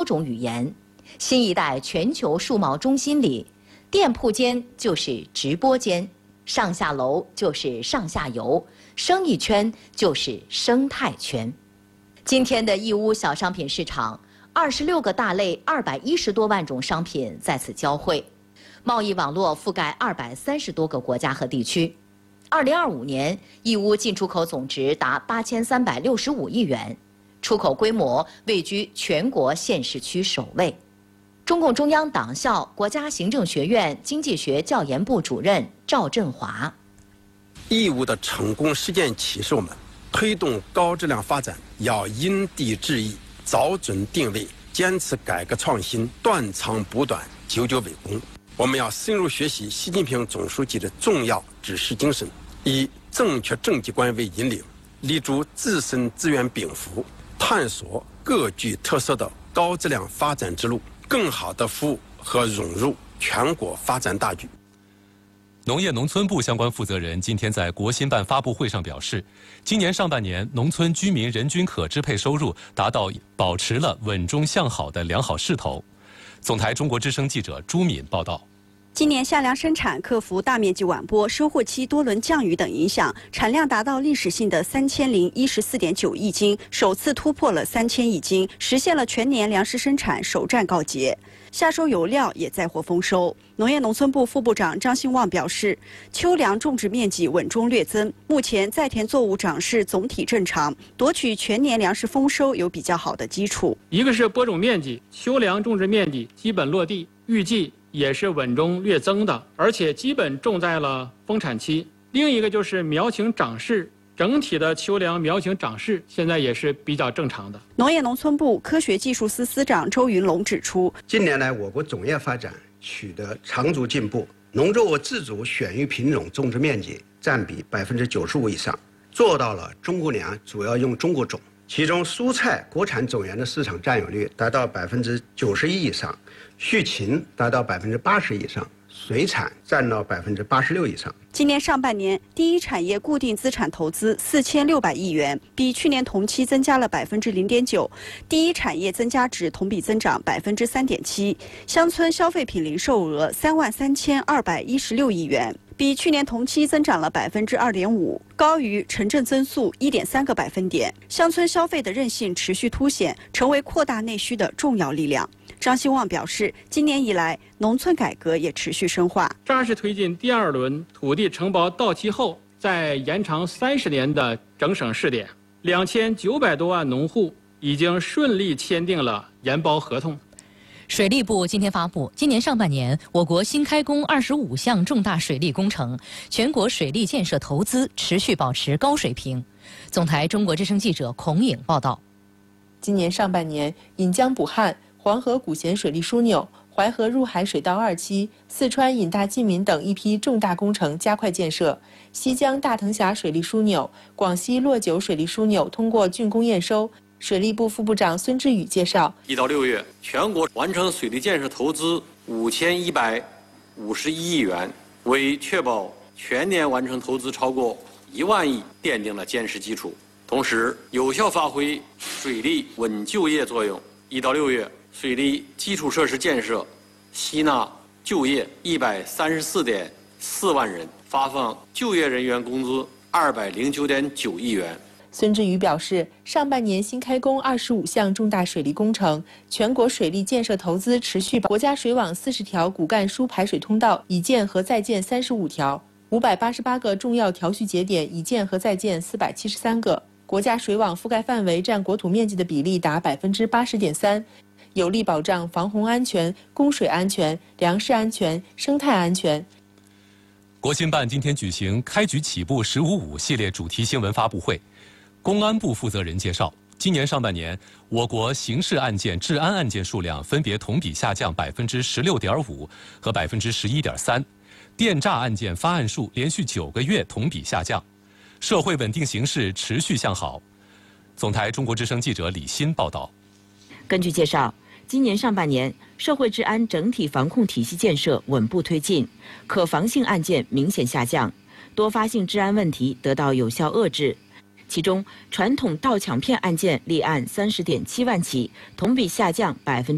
种语言。新一代全球数贸中心里，店铺间就是直播间，上下楼就是上下游，生意圈就是生态圈。今天的义乌小商品市场，26个大类210多万种商品在此交汇，贸易网络覆盖230多个国家和地区。2025年，义乌进出口总值达8365亿元，出口规模位居全国县市区首位。中共中央党校国家行政学院经济学教研部主任赵振华： 义乌的成功实践启示我们，推动高质量发展要因地制宜，找准定位，坚持改革创新，断长补短，久久为功。我们要深入学习习近平总书记的重要指示精神，以正确政绩观为引领，立足自身资源禀赋，探索各具特色的高质量发展之路，更好地服务和融入全国发展大局。 农业农村部相关负责人今天在国新办发布会上表示，今年上半年农村居民人均可支配收入达到保持了稳中向好的良好势头。总台中国之声记者朱敏报道。 今年夏粮生产克服大面积晚播、收获期多轮降雨等影响，产量达到历史性的3014.9亿斤，首次突破了3000亿斤，实现了全年粮食生产首战告捷。夏收有料也载获丰收。农业农村部副部长张兴旺表示，秋粮种植面积稳中略增，目前在田作物长势总体正常，夺取全年粮食丰收有比较好的基础。 一个是播种面积，秋粮种植面积基本落地，预计也是稳中略增的，而且基本种在了丰产期。另一个就是苗情长势，整体的秋粮苗情长势现在也是比较正常的。 农业农村部科学技术司司长周云龙指出， 近年来我国种业发展取得长足进步，农作物自主选育品种种植面积占比95%以上，做到了中国粮主要用中国种。其中蔬菜国产种源的市场占有率达到91%以上，畜禽达到80%以上，水产占到86%以上。 今年上半年，第一产业固定资产投资4600亿元，比去年同期增加了0.9%，第一产业增加值同比增长3.7%，乡村消费品零售额33216亿元。比去年同期增长了2.5%，高于城镇增速1.3个百分点。乡村消费的韧性持续凸显，成为扩大内需的重要力量。张兴旺表示，今年以来，农村改革也持续深化， 扎实推进第二轮土地承包到期后再延长30年的整省试点，2900多万农户已经顺利签订了研包合同。 水利部今天发布，今年上半年我国新开工25项重大水利工程，全国水利建设投资持续保持高水平。总台中国之声记者孔颖报道。 今年上半年，引江补汉、黄河古咸水利枢纽、淮河入海水道2期、四川引大济民等一批重大工程加快建设。西江大藤峡水利枢纽、广西洛九水利枢纽通过竣工验收。水利部副部长孙志宇介绍 ，1到6月，全国完成水利建设投资5151亿元，为确保全年完成投资超过1万亿奠定了坚实基础。同时，有效发挥水利稳就业作用。1到6月，水利基础设施建设吸纳就业134.4万人，发放就业人员工资209.9亿元。 孙志宇表示，上半年新开工25项重大水利工程，全国水利建设投资持续，国家水网40条骨干输排水通道已建和在建35条，588个重要调蓄节点已建和在建473个，国家水网覆盖范围占国土面积的比例达80.3%，有力保障防洪安全、供水安全、粮食安全、生态安全。 国新办今天举行开局起步“15.5”系列主题新闻发布会。公安部负责人介绍，今年上半年，我国刑事案件、治安案件数量分别同比下降16.5%和11.3%，电诈案件发案数连续9个月同比下降，社会稳定形势持续向好。总台中国之声记者李欣报道。 根据介绍，今年上半年，社会治安整体防控体系建设稳步推进，可防性案件明显下降，多发性治安问题得到有效遏制。其中，传统盗抢骗案件立案30.7万起，同比下降